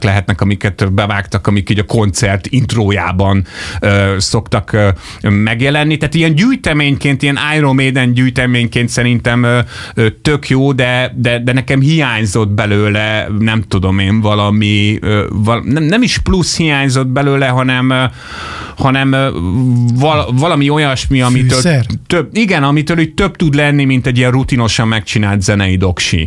jelenetek lehetnek, amiket bevágtak, amik így a koncert intrójában szoktak megjelenni. Tehát ilyen gyűjteményként, ilyen Iron Maiden gyűjteményként szerintem tök jó, de nekem hiányzott belőle, nem tudom én, nem is plusz hiányzott belőle, hanem valami olyasmi, amitől amitől így több tud lenni, mint egy ilyen rutinosan megcsinált zenei doksi.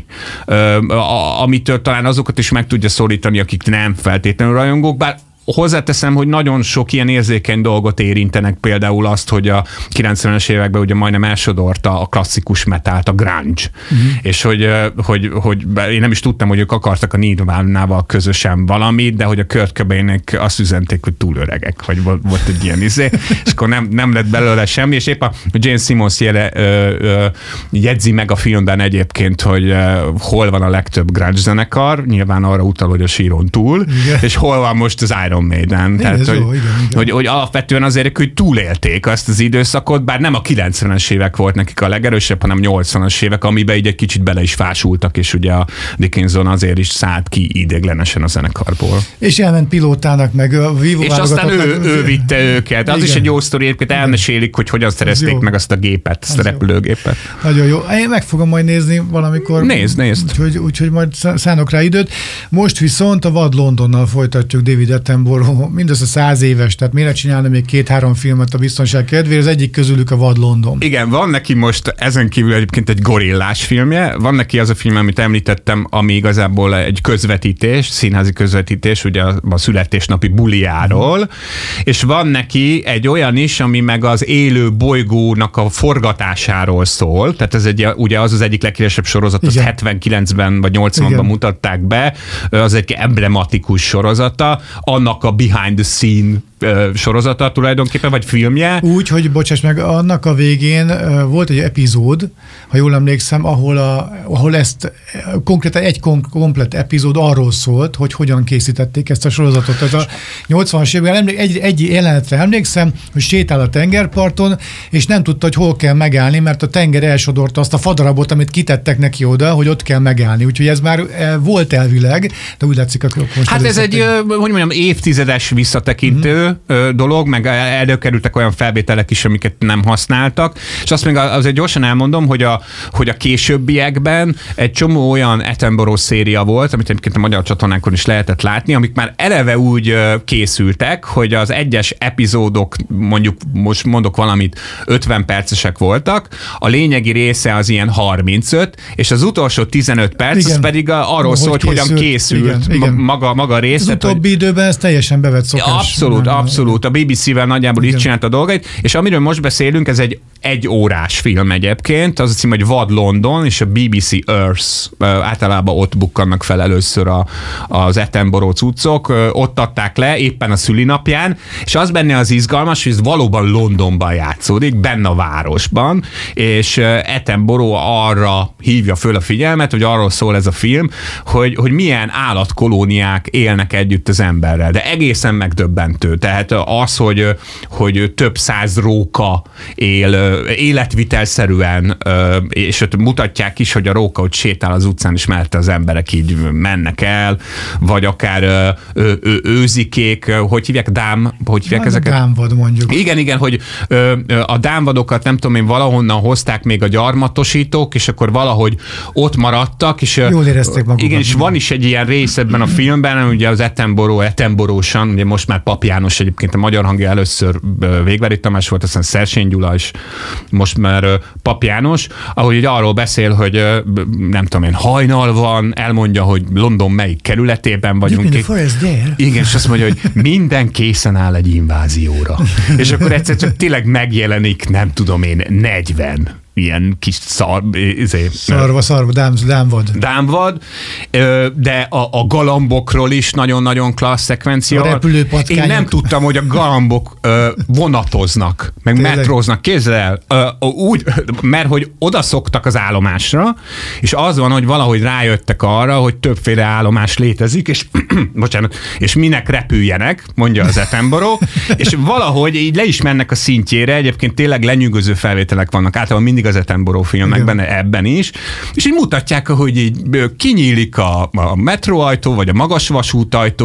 Amitől talán azokat is meg tudja szólítani, akik nem feltétlenül rajongók, bár hozzáteszem, hogy nagyon sok ilyen érzékeny dolgot érintenek, például azt, hogy a 90-es években ugye majdnem elsodorta a klasszikus metált, a grunge. És hogy én nem is tudtam, hogy ők akartak a Nirvánával közösen valamit, de hogy a Kurt Cobainnek azt üzenték, hogy túl öregek, vagy volt egy ilyen és akkor nem lett belőle semmi, és épp a Jane Simmons jegyzi meg a filmben egyébként, hogy hol van a legtöbb grunge zenekar, nyilván arra utal, hogy a síron túl, és hol van most az Iron Maiden. Tehát, hogy alapvetően azért, hogy túlélték azt az időszakot, bár nem a 90-es évek volt nekik a legerősebb, hanem 80-as évek, amiben így egy kicsit bele is fásultak, és ugye a Dickinson azért is szállt ki idéglenesen a zenekarból. És elment pilótának, meg a Vivo és aztán ő vitte őket. Az is egy jó sztori, egyébként elmesélik, hogy hogyan szerezték meg azt a gépet, azt a repülőgépet. Nagyon jó. Én meg fogom majd nézni valamikor. Nézd. Úgyhogy majd szánok rá időt. Most viszont a Vad Londonnal folytatjuk David Attenborough, mindössze 100 éves, tehát miért csinálna még 2-3 filmet a biztonság kedvéért, az egyik közülük a Vad London. Igen, van neki most ezen kívül egyébként egy gorillás filmje, van neki az a film, amit említettem, ami igazából egy közvetítés, színházi közvetítés, ugye a születésnapi buliáról, és van neki egy olyan is, ami meg az élő bolygónak a forgatásáról szól, tehát ez ugye az egyik leghíresebb sorozat, az 79-ben vagy 80-ban mutatták be, az egy emblematikus sorozata, annak a behind the scene sorozata tulajdonképpen, vagy filmje. Úgy, hogy bocsáss meg, annak a végén volt egy epizód, ha jól emlékszem, ahol ezt konkrétan egy komplett epizód arról szólt, hogy hogyan készítették ezt a sorozatot. Tehát a 80-as években egy jelenetre emlékszem, hogy sétál a tengerparton, és nem tudta, hogy hol kell megállni, mert a tenger elsodorta azt a fadarabot, amit kitettek neki oda, hogy ott kell megállni. Úgyhogy ez már volt elvileg, de úgy látszik, hogy most hát ez egy, hogy mondjam, évtizedes visszatekintő dolog, meg előkerültek olyan felvételek is, amiket nem használtak, és azt még azért gyorsan elmondom, hogy a későbbiekben egy csomó olyan Attenborough széria volt, amit egyébként a magyar csatornákon is lehetett látni, amik már eleve úgy készültek, hogy az egyes epizódok, mondjuk most mondok valamit, 50 percesek voltak, a lényegi része az ilyen 35, és az utolsó 15 perc az pedig arról szól, hogy hogyan készült maga a rész. Az utóbbi időben ez teljesen bevett szokás. Abszolút. A BBC-vel nagyjából így csinálta a dolgait, és amiről most beszélünk, ez egy órás film egyébként, az a cím, hogy Vad London, és a BBC Earth, általában ott bukkannak fel először az Attenborough cuccok, ott adták le éppen a szülinapján, és az benne az izgalmas, hogy ez valóban Londonban játszódik, benne a városban, és Attenborough arra hívja föl a figyelmet, hogy arról szól ez a film, hogy milyen állatkolóniák élnek együtt az emberrel, de egészen megdöbbentő. Tehát az, hogy több száz róka él életvitelszerűen, és ott mutatják is, hogy a róka ott sétál az utcán, és mellette az emberek így mennek el, vagy akár őzikék, hogy hívják ezeket? Dámvad mondjuk. Igen, hogy a dámvadokat nem tudom én, valahonnan hozták még a gyarmatosítók, és akkor valahogy ott maradtak, és jól érezték magukat. Igen, és van is egy ilyen rész ebben a filmben, ugye az Attenborough-san, ugye most már Pap János egyébként a magyar hangja először Végvári Tamás volt, aztán Szersény Gyula is, most már Pap János, ahogy arról beszél, hogy nem tudom én, hajnal van, elmondja, hogy London melyik kerületében vagyunk. Igen, és azt mondja, hogy minden készen áll egy invázióra. És akkor egyszer csak tényleg megjelenik, nem tudom én, 40 ilyen kis dámvad, de a galambokról is nagyon-nagyon klassz szekvencia. A repülőpatkányok. Én nem tudtam, hogy a galambok vonatoznak, meg tényleg metróznak. Képzeld el, úgy, mert hogy odaszoktak az állomásra, és az van, hogy valahogy rájöttek arra, hogy többféle állomás létezik, és és minek repüljenek, mondja az Attenborough, és valahogy így le is mennek a szintjére, egyébként tényleg lenyűgöző felvételek vannak, általában mindig az Attenborough filmekben, ebben is, és így mutatják, hogy így kinyílik a metróajtó, vagy a magas vasútajtó,